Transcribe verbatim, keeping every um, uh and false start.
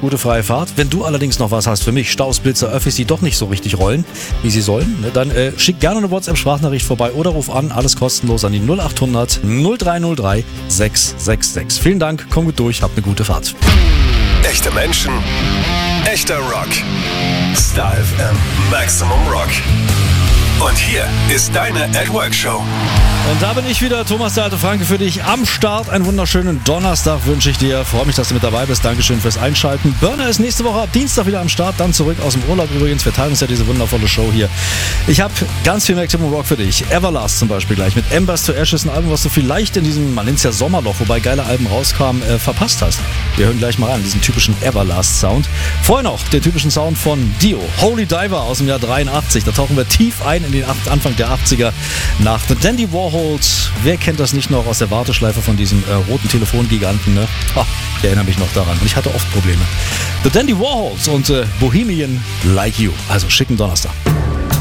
gute freie Fahrt. Wenn du allerdings noch was hast für mich, Staus, Blitzer, Öffis, die doch nicht so richtig rollen, wie sie sollen, ne, dann äh, schick gerne eine WhatsApp-Sprachnachricht vorbei oder ruf an, alles kostenlos an die null acht hundert null drei null drei sechs sechs sechs. Vielen Dank, komm gut durch, habt eine gute Fahrt. Echte Menschen, echter Rock. Star F M Maximum Rock. Und hier ist deine At Work Show. Und da bin ich wieder, Thomas der alte Franke, für dich am Start. Einen wunderschönen Donnerstag wünsche ich dir. Freue mich, dass du mit dabei bist. Dankeschön fürs Einschalten. Burner ist nächste Woche ab Dienstag wieder am Start, dann zurück aus dem Urlaub übrigens. Wir teilen uns ja diese wundervolle Show hier. Ich habe ganz viel Maximum Rock für dich. Everlast zum Beispiel gleich mit Embers to Ashes, ein Album, was du vielleicht in diesem, man nennt es ja Sommerloch, wobei geile Alben rauskamen, äh, verpasst hast. Wir hören gleich mal rein, diesen typischen Everlast-Sound. Vorher noch den typischen Sound von Dio, Holy Diver aus dem Jahr dreiundachtzig. Da tauchen wir tief ein in den Anfang der achtziger nach The Dandy Warhols. Wer kennt das nicht noch aus der Warteschleife von diesem äh, roten Telefongiganten? Ne? Oh, ich erinnere mich noch daran und ich hatte oft Probleme. The Dandy Warhols und äh, Bohemian Like You. Also schicken Donnerstag.